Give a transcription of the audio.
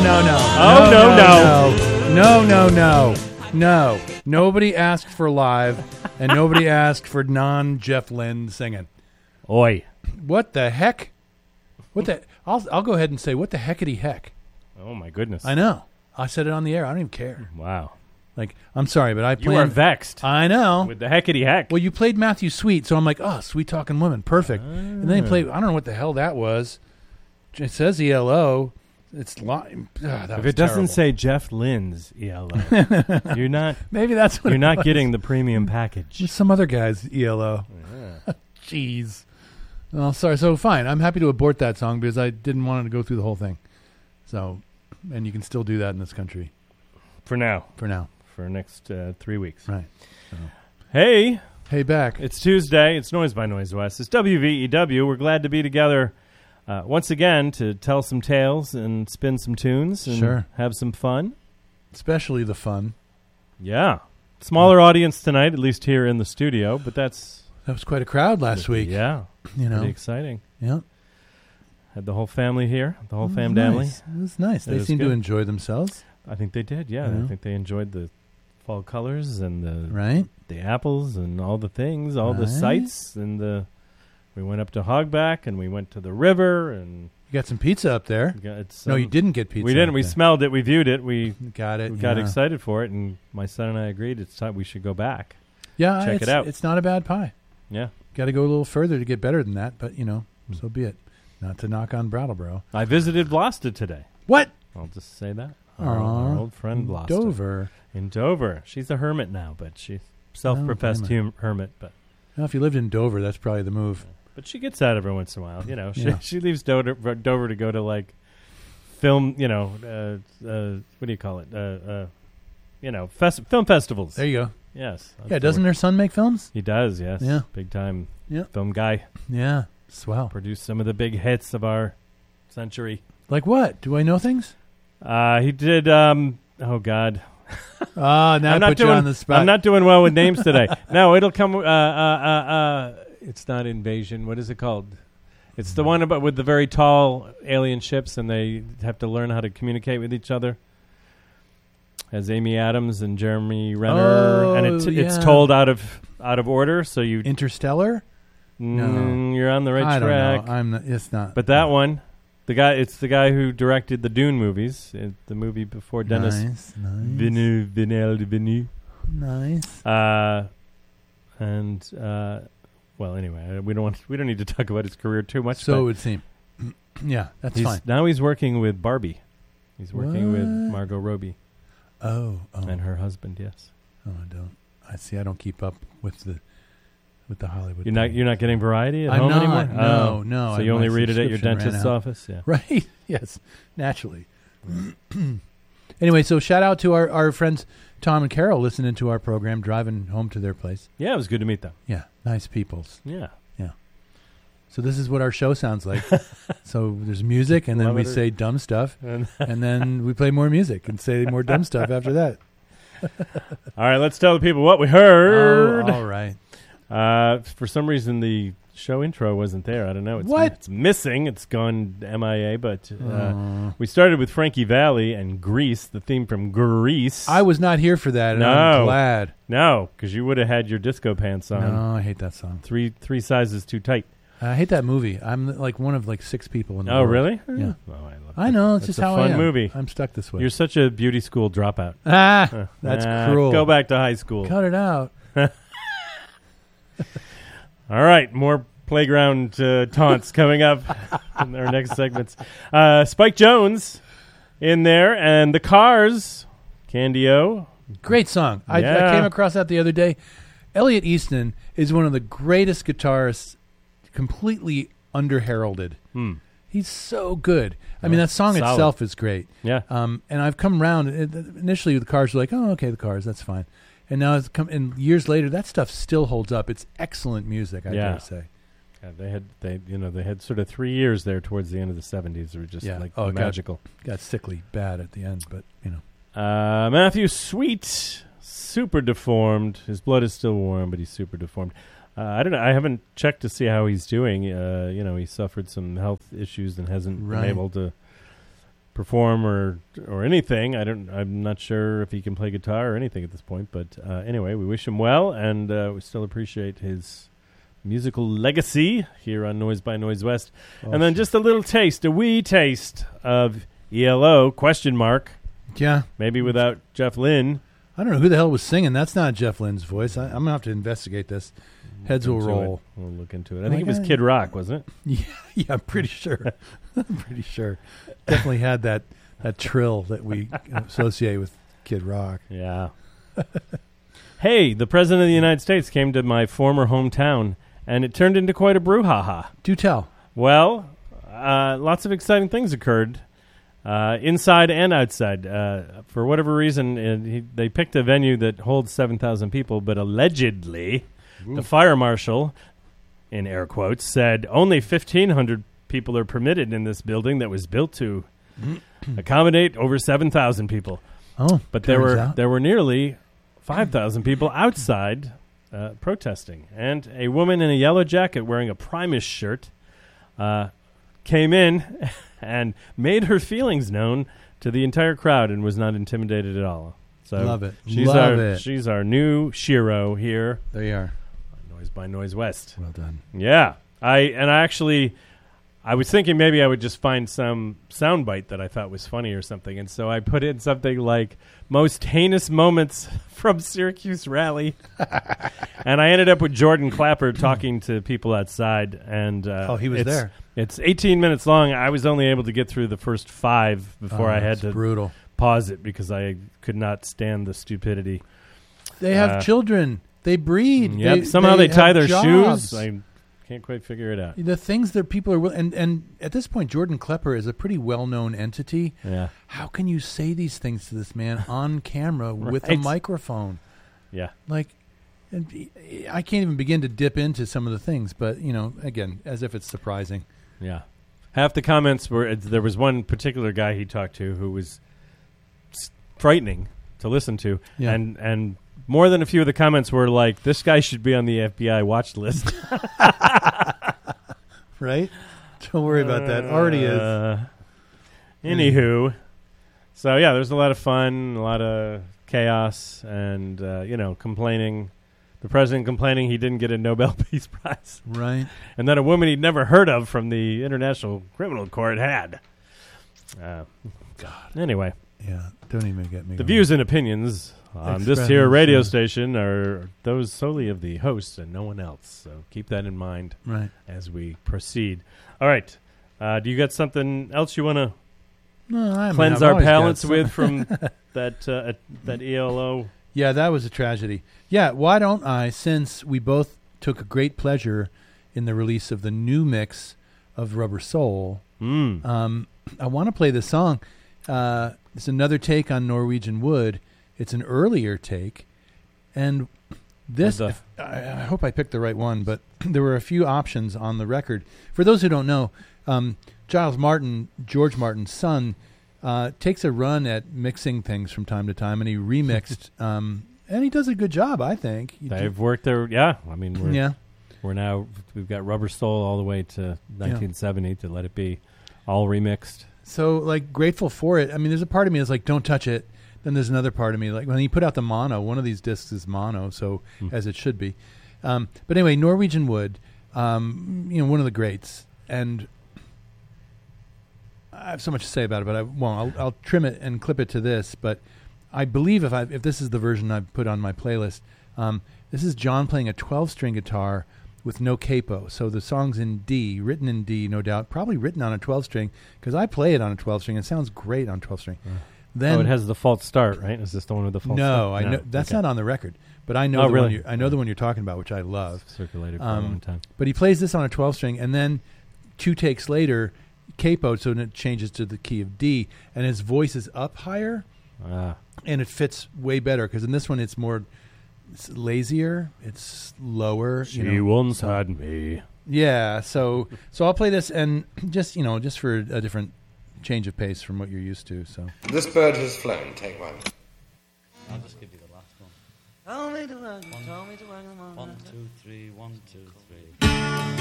No. Nobody asked for live, and nobody asked for non-Jeff Lynne singing. Oi. What the heck? I'll go ahead and say, what the heckity heck? Oh, my goodness. I know. I said it on the air. I don't even care. Wow. Like, I'm sorry, but I planned... You are vexed. I know. With the heckity heck. Well, you played Matthew Sweet, so I'm like, oh, Sweet Talking Woman. Perfect. And then he played... I don't know what the hell that was. It says ELO. It's... if it doesn't say Jeff Lynne's ELO, you're not... Maybe that's what you're it not was. getting the premium package. Just some other guy's ELO. Yeah. Jeez. Well, sorry. So, fine. I'm happy to abort that song because I didn't want to go through the whole thing. So, and you can still do that in this country. For now. For the next 3 weeks. Right. So. Hey. Hey, back. It's Tuesday. It's Noise by Noise West. It's WVEW. We're glad to be together once again to tell some tales and spin some tunes and have some fun. Especially the fun. Yeah. Smaller audience tonight, at least here in the studio, but that was quite a crowd last week. Yeah. You know. Pretty exciting. Yeah. Had the whole family here, the whole family. Nice. It was nice. They seemed to enjoy themselves. I think they did, yeah. I think they enjoyed the fall colors and the apples and all the things, all the sights. And we went up to Hogback and we went to the river. And you got some pizza up there. No, you didn't get pizza. We didn't. We smelled it. We viewed it. We got it. We got excited for it. And my son and I agreed it's time we should go back. Yeah, check it out. It's not a bad pie. Yeah. Got to go a little further to get better than that, but, so be it. Not to knock on Brattleboro. I visited Vlasta today. What? I'll just say that. Our old friend Vlasta. Dover. In Dover. She's a hermit now, but she's self-professed hermit. But well, if you lived in Dover, that's probably the move. But she gets out every once in a while. She leaves Dover to go to, like, film, what do you call it? Film festivals. There you go. Yes. Yeah, doesn't her son make films? He does, yes. Yeah. Big time film guy. Yeah. Swell. Produced some of the big hits of our century. Like what? Do I know things? He did, oh, God. Now I put you on the spot. I'm not doing well with names today. No, it'll come, it's not Invasion. What is it called? It's the one with the very tall alien ships and they have to learn how to communicate with each other. As Amy Adams and Jeremy Renner, and it's told out of order. So you Interstellar. No, you're on the right track. Don't know. It's not. But that one, it's the guy who directed the Dune movies, the movie before Dennis Villeneuve. Nice. Well, anyway, we don't need to talk about his career too much. So it would seem. Yeah, that's fine. Now he's working with Barbie. He's working with Margot Robbie. Oh. And her husband, yes. Oh, I don't. I don't keep up with the Hollywood. You're not getting Variety at home anymore? No. So you only read it at your dentist's office? Yeah. Right. Yes. Naturally. Anyway, so shout out to our friends Tom and Carol listening to our program, driving home to their place. Yeah, it was good to meet them. Yeah. Nice peoples. Yeah. So this is what our show sounds like. So there's music, and then we say dumb stuff, and then we play more music and say more dumb stuff after that. All right, let's tell the people what we heard. Oh, all right. For some reason, the show intro wasn't there. I don't know. What? It's missing. It's gone MIA, but we started with Frankie Valli and Grease, the theme from Grease. I was not here for that, and I'm glad. No, because you would have had your disco pants on. No, I hate that song. Three sizes too tight. I hate that movie. I'm like one of 6 people in the world. Oh, really? Yeah. Oh, I love it. I know. It's just how I am. It's a fun movie. I'm stuck this way. You're such a beauty school dropout. That's cruel. Go back to high school. Cut it out. All right. More playground taunts coming up in our next segments. Spike Jones in there and the Cars. Candy-O. Great song. I came across that the other day. Elliot Easton is one of the greatest guitarists, completely under-heralded. He's so good. I mean, that song itself is great. Yeah. And I've come around. Initially, the Cars were like, oh, okay, the Cars, that's fine. And now and years later, that stuff still holds up. It's excellent music, I dare say. Yeah, they had sort of 3 years there towards the end of the 70s. They were just magical. Got sickly bad at the end, but Matthew Sweet, super deformed. His blood is still warm, but he's super deformed. I don't know. I haven't checked to see how he's doing. He suffered some health issues and hasn't been able to perform or anything. I'm not sure if he can play guitar or anything at this point. But anyway, we wish him well, and we still appreciate his musical legacy here on Noise by Noise West. And then just a wee taste of ELO, ? Yeah. Maybe without Jeff Lynne. I don't know who the hell was singing. That's not Jeff Lynne's voice. I'm going to have to investigate this. Heads will roll. We'll look into it. I think it was Kid Rock, wasn't it? Yeah, I'm pretty sure. Definitely had that trill that we associate with Kid Rock. Yeah. Hey, the President of the United States came to my former hometown, and it turned into quite a brouhaha. Do tell. Well, lots of exciting things occurred, inside and outside. For whatever reason, they picked a venue that holds 7,000 people, but allegedly, the fire marshal, in air quotes, said only 1,500 people are permitted in this building that was built to accommodate over 7,000 people. Oh, but there were nearly 5,000 people outside protesting, and a woman in a yellow jacket wearing a Primus shirt came in and made her feelings known to the entire crowd and was not intimidated at all. So love it. She's our new Shiro here. There you are. Noise by Noise West. Well done. Yeah. I was thinking maybe I would just find some soundbite that I thought was funny or something, and so I put in something like most heinous moments from Syracuse rally, and I ended up with Jordan Clapper talking to people outside. And he was there. It's 18 minutes long. I was only able to get through the first 5 before I had to pause it because I could not stand the stupidity. They have children. They breed. Yep. Somehow they tie their shoes. I can't quite figure it out. The things that people are and at this point, Jordan Klepper is a pretty well-known entity. Yeah. How can you say these things to this man on camera with a microphone? Yeah. Like, I can't even begin to dip into some of the things, but, again, as if it's surprising. Yeah. Half the comments were, there was one particular guy he talked to who was frightening to listen to. Yeah. And more than a few of the comments were like, this guy should be on the FBI watch list. Right? Don't worry about that. Already is. Anywho. So, yeah, there's a lot of fun, a lot of chaos, and, complaining. The president complaining he didn't get a Nobel Peace Prize. Right. And that a woman he'd never heard of from the International Criminal Court had. God. Anyway. Yeah, don't even get me. The views and opinions on this here radio station are those solely of the hosts and no one else. So keep that in mind as we proceed. All right. Do you got something else you want to cleanse our palates with from that ELO? Yeah, that was a tragedy. Yeah, why don't I, since we both took a great pleasure in the release of the new mix of Rubber Soul, I want to play this song. It's another take on Norwegian Wood. It's an earlier take. And this, I hope I picked the right one, but there were a few options on the record. For those who don't know, Giles Martin, George Martin's son, takes a run at mixing things from time to time, and he remixed, and he does a good job, I think. They've worked there, yeah. I mean, we've got Rubber Soul all the way to 1970 to Let It Be, all remixed. So, grateful for it. I mean, there's a part of me that's like, don't touch it. Then there's another part of me, like when he put out the mono, one of these discs is mono, so as it should be. But anyway, Norwegian Wood, one of the greats, and I have so much to say about it, but I won't. I'll trim it and clip it to this. But I believe if this is the version I've put on my playlist, this is John playing a 12-string guitar with no capo. So the song's in D, written in D, no doubt, probably written on a 12-string, because I play it on a 12-string. It sounds great on 12-string. Then, it has the false start, right? Is this the one with the false start? No, I know that's not on the record. But I know the one you're talking about, which I love. Circulated for a long time. But he plays this on a 12-string, and then 2 takes later, capo, so it changes to the key of D, and his voice is up higher, and it fits way better, because in this one it's lazier, it's lower. She once had me. Yeah, so I'll play this, and just for a different change of pace from what you're used to. So This Bird Has Flown, take one. I'll just give you the last one. Tell me to work, 1, 2, 3, 1, 2, 3.